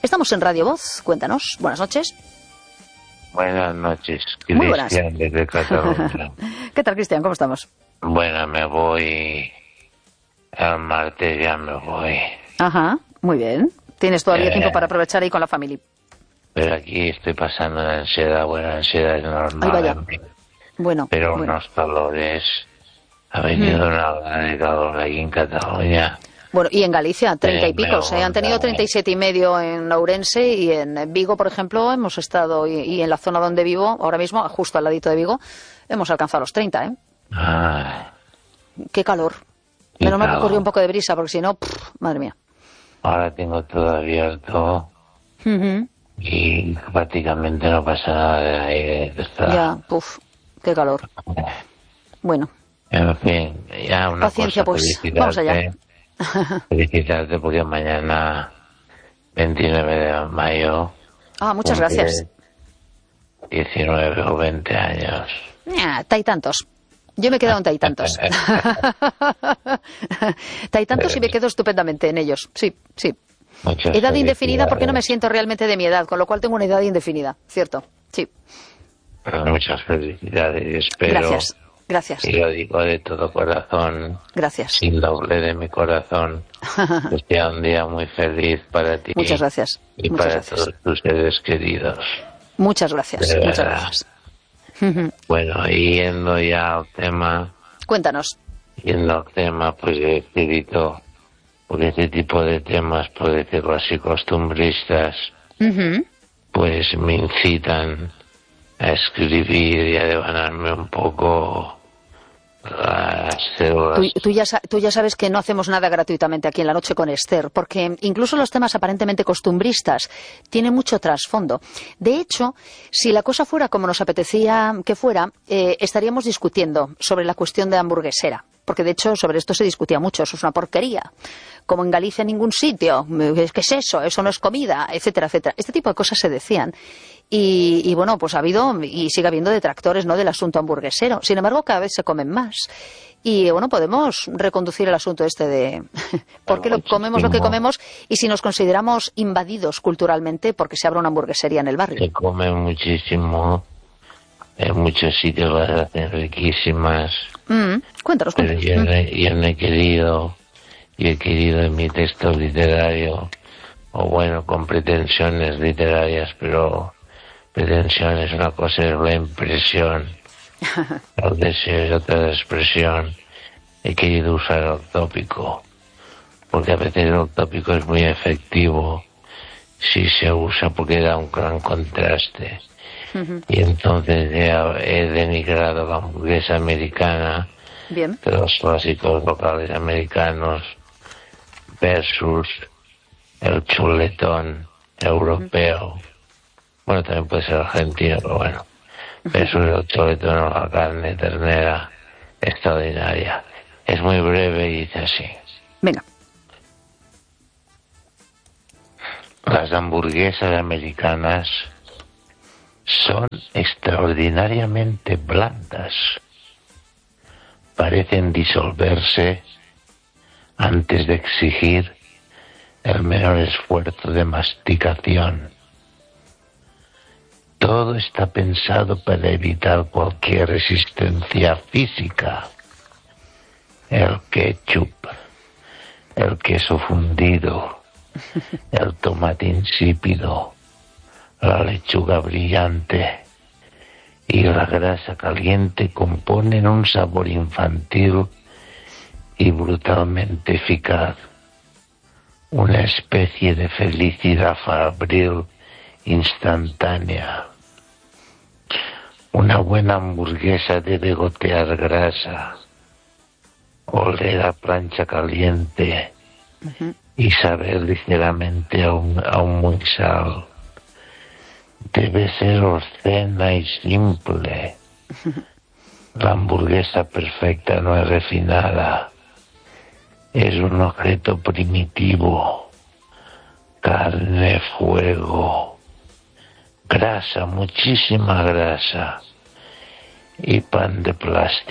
Estamos en Radio Voz, cuéntanos. Buenas noches. Buenas noches, Muy buenas. Cristian, desde Cataluña. ¿Qué tal, Cristian? ¿Cómo estamos? Bueno, me voy... El martes ya me voy. Ajá, muy bien. Tienes todavía tiempo para aprovechar ahí con la familia. Pero aquí estoy pasando la ansiedad. Bueno, la ansiedad es normal. Ahí vaya. En mí. Bueno. Pero bueno. unos calores... Ha venido una ola de calor aquí en Cataluña. Bueno, y en Galicia, 30 y pico. Han tenido aguanta. 37,5 en Ourense y en Vigo, por ejemplo, hemos estado, y en la zona donde vivo, ahora mismo, justo al ladito de Vigo, hemos alcanzado los 30, ¿eh? Ay, ¡Qué calor! qué Menos mal que calor. corrió un poco de brisa, porque si no, madre mía. Ahora tengo todo abierto Ujú. y prácticamente no pasa nada de aire. Está... Ya, qué calor. Bueno, En fin, ya una paciencia, cosa, pues, vamos allá. felicitarte porque mañana, 29 de mayo, Muchas gracias. 19 o 20 años. Taitantos. Yo me he quedado en taitantos. Taitantos y me quedo estupendamente en ellos. Sí, sí. Muchas Edad indefinida porque no me felicidades. siento realmente de mi edad, con lo cual tengo una edad indefinida, ¿cierto? Sí. Muchas felicidades, espero, Gracias, gracias, y lo digo de todo corazón, gracias. sin doble de mi corazón, que sea un día muy feliz para ti Muchas gracias, y muchas para gracias. todos tus seres queridos. Muchas gracias, De muchas verdad. gracias. Bueno, y yendo ya al tema, Cuéntanos. pues he escrito, porque este tipo de temas, por decirlo así, costumbristas, Ujú. pues me incitan a escribir y a devanarme un poco las células. Tú ya sabes que no hacemos nada gratuitamente aquí en La Noche con Esther, porque incluso los temas aparentemente costumbristas tienen mucho trasfondo. De hecho, si la cosa fuera como nos apetecía que fuera, estaríamos discutiendo sobre la cuestión de hamburguesera. Porque de hecho sobre esto se discutía mucho, eso es una porquería. Como en Galicia en ningún sitio, ¿qué es eso? Eso no es comida, etcétera, etcétera. Este tipo de cosas se decían. Y bueno, pues ha habido y sigue habiendo detractores, ¿no?, del asunto hamburguesero. Sin embargo, cada vez se comen más. Y bueno, podemos reconducir el asunto este de por qué comemos lo que comemos y si nos consideramos invadidos culturalmente porque se abre una hamburguesería en el barrio. Se come muchísimo, en muchos sitios las hacen riquísimas, Cuéntanos, pero cuéntanos. yo no he querido en mi texto literario, o bueno, con pretensiones literarias, pero pretensiones, una cosa es la impresión, el deseo es otra expresión. He querido usar el tópico, porque a veces el tópico es muy efectivo si se usa porque da un gran contraste. Y entonces he denigrado la hamburguesa americana Bien. de los clásicos locales americanos versus el chuletón europeo. Bueno, también puede ser argentino, pero bueno. Versus el chuletón o la carne ternera extraordinaria. Es muy breve y dice así. Venga. Las hamburguesas americanas son extraordinariamente blandas. Parecen disolverse antes de exigir el menor esfuerzo de masticación. Todo está pensado para evitar cualquier resistencia física. El ketchup, el queso fundido, el tomate insípido, la lechuga brillante y la grasa caliente componen un sabor infantil y brutalmente eficaz, una especie de felicidad fabril instantánea. Una buena hamburguesa debe gotear grasa, oler a plancha caliente y saber ligeramente a un muy sal. Debe ser obscena y simple. La hamburguesa perfecta no es refinada. Es un objeto primitivo. Carne, fuego, grasa, muchísima grasa y pan de plástico.